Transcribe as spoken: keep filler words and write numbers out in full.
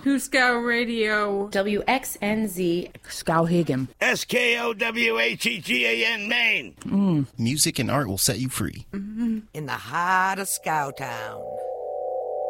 Huskow Radio. W X N Z. Skowhegan. S K O W H E G A N, Maine. Mm. Music and art will set you free. Mm-hmm. In the heart of Skowtown.